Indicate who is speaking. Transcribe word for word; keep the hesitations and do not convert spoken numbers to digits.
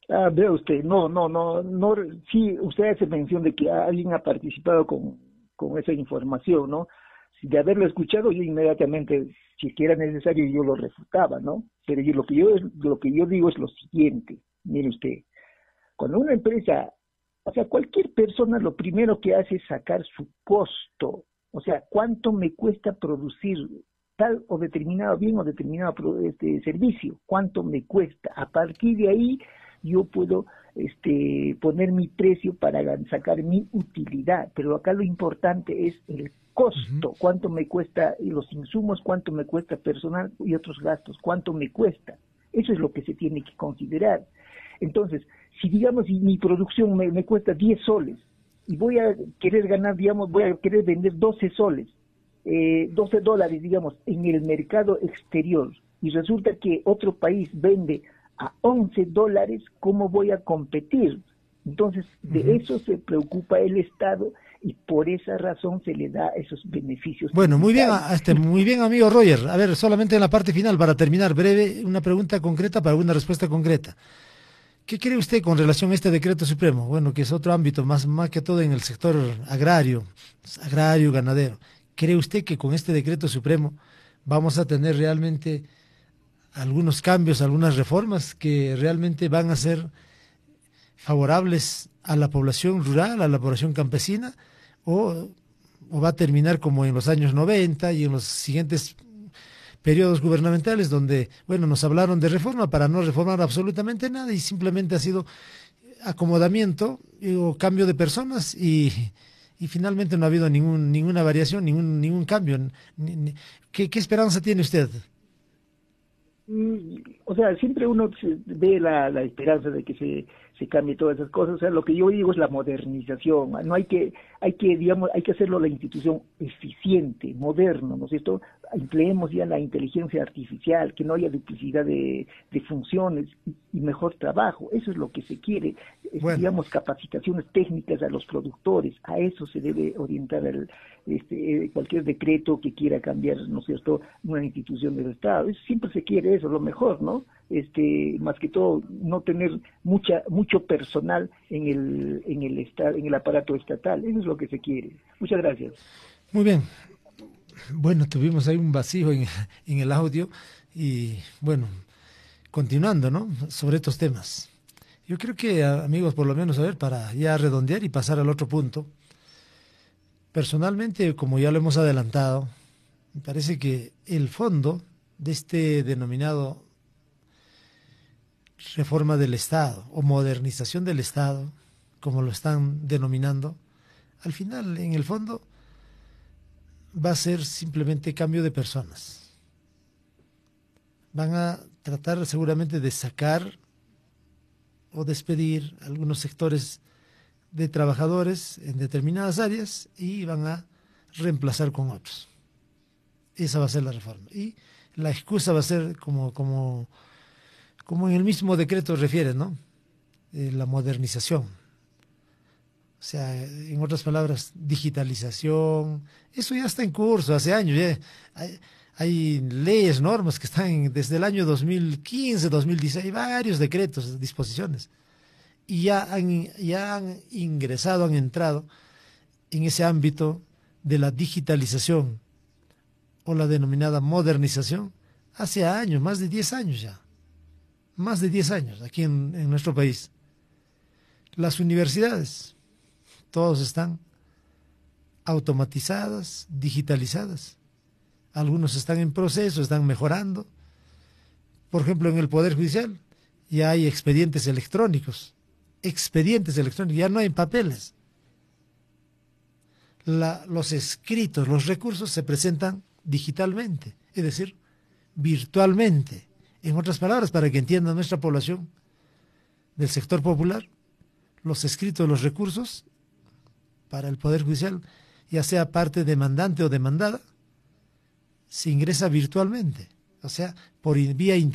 Speaker 1: Ah, ve usted, no, no, no, no, sí, usted hace mención de que alguien ha participado con, con esa información, ¿no? Si de haberlo escuchado, yo inmediatamente, si es que era necesario, yo lo refutaba, ¿no? Pero yo, lo que yo, lo que yo digo es lo siguiente, mire usted, cuando una empresa, o sea, cualquier persona lo primero que hace es sacar su costo, o sea, cuánto me cuesta producir tal o determinado bien o determinado pro- este, servicio, cuánto me cuesta. A partir de ahí yo puedo este, poner mi precio para gan- sacar mi utilidad, pero acá lo importante es el
Speaker 2: Ujú.
Speaker 1: costo, cuánto me cuesta los insumos, cuánto me cuesta personal y otros gastos, cuánto me cuesta. Eso es lo que se tiene que considerar. Entonces, si digamos si mi producción me, me cuesta diez soles y voy a querer ganar, digamos, voy a querer vender doce soles, eh, doce dólares, digamos, en el mercado exterior, y resulta que otro país vende a once dólares, ¿cómo voy a competir? Entonces, de
Speaker 2: Ujú.
Speaker 1: eso se preocupa el Estado y por esa razón se le da esos beneficios
Speaker 2: Bueno, muy bien,
Speaker 1: tributarios.
Speaker 2: a- este, muy bien, amigo Roger. A ver, solamente en la parte final, para terminar, breve, una pregunta concreta para una respuesta concreta. ¿Qué cree usted con relación a este decreto supremo? Bueno, que es otro ámbito, más, más que todo en el sector agrario, agrario, ganadero. ¿Cree usted que con este decreto supremo vamos a tener realmente algunos cambios, algunas reformas que realmente van a ser favorables a la población rural, a la población campesina, o, o va a terminar como en los años noventa y en los siguientes periodos gubernamentales donde, bueno, nos hablaron de reforma para no reformar absolutamente nada y simplemente ha sido acomodamiento y- o cambio de personas y, y finalmente no ha habido ningún, ninguna variación, ningún, ningún cambio. Ni- ni- ¿Qué, qué esperanza tiene usted?
Speaker 1: Mm, o sea, siempre uno se- ve la, la esperanza de que se, se cambie todas esas cosas. O sea, lo que yo digo es la modernización. No hay que, hay que, digamos, hay que hacerlo la institución eficiente, moderno, ¿no es cierto? Empleemos ya la inteligencia artificial, que no haya duplicidad de, de funciones y, y mejor trabajo. Eso es lo que se quiere. Es,
Speaker 2: Bueno,
Speaker 1: digamos, capacitaciones técnicas a los productores. A eso se debe orientar el, este, eh, cualquier decreto que quiera cambiar, ¿no es cierto?, una institución del Estado. Es- siempre se quiere eso, lo mejor, ¿no? Este, más que todo, no tener mucha, mucho personal en el, en el estado, en el aparato estatal. Eso es lo que se quiere. Muchas gracias.
Speaker 2: muy bien. Bueno, tuvimos ahí un vacío en, en el audio y bueno, continuando, ¿no? Sobre estos temas. Yo creo que, a- amigos, por lo menos, a ver, para ya redondear y pasar al otro punto, personalmente, como ya lo hemos adelantado, me parece que el fondo de este denominado reforma del Estado o modernización del Estado, como lo están denominando, al final, en el fondo, va a ser simplemente cambio de personas. Van a tratar seguramente de sacar o despedir algunos sectores de trabajadores en determinadas áreas y van a reemplazar con otros. Esa va a ser la reforma. Y la excusa va a ser como, como, como en el mismo decreto refiere, ¿no? Eh, la modernización. O sea, en otras palabras, digitalización. Eso ya está en curso hace años. Ya hay, hay leyes, normas que están desde el año dos mil quince, dos mil dieciséis, hay varios decretos, disposiciones. Y ya han, ya han ingresado, han entrado en ese ámbito de la digitalización o la denominada modernización hace años, más de diez años ya, más de diez años aquí en, en nuestro país. Las universidades, todos están automatizadas, digitalizadas. Algunos están en proceso, están mejorando. Por ejemplo, en el Poder Judicial ya hay expedientes electrónicos, expedientes electrónicos, ya no hay papeles. La, los escritos, los recursos se presentan digitalmente, es decir, virtualmente. En otras palabras, para que entienda nuestra población del sector popular, los escritos, los recursos para el Poder Judicial, ya sea parte demandante o demandada, se ingresa virtualmente, o sea, por vía